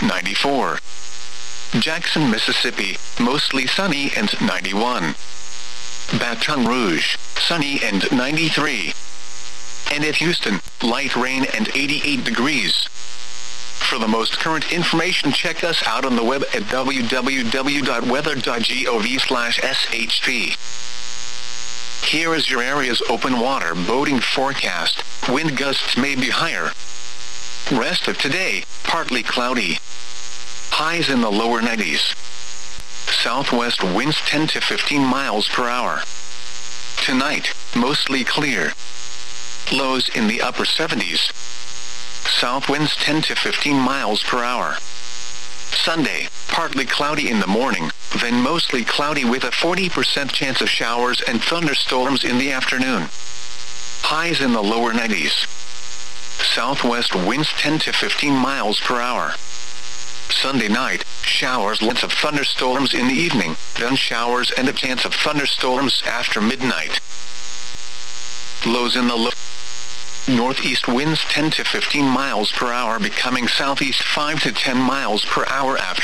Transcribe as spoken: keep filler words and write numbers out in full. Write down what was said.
ninety-four. Jackson, Mississippi, mostly sunny and ninety-one. Baton Rouge, sunny and ninety-three. And at Houston, light rain and eighty-eight degrees. For the most current information, check us out on the web at w w w dot weather dot gov slash s h p. Here is your area's open water boating forecast. Wind gusts may be higher. Rest of today, partly cloudy. Highs in the lower nineties. Southwest winds ten to fifteen miles per hour. Tonight, mostly clear. Lows in the upper seventies. South winds ten to fifteen miles per hour. Sunday, partly cloudy in the morning, then mostly cloudy with a forty percent chance of showers and thunderstorms in the afternoon. Highs in the lower nineties. Southwest winds ten to fifteen miles per hour. Sunday night, showers, lots of thunderstorms in the evening, then showers and a chance of thunderstorms after midnight. Lows in the low. Northeast winds ten to fifteen miles per hour becoming southeast five to ten miles per hour after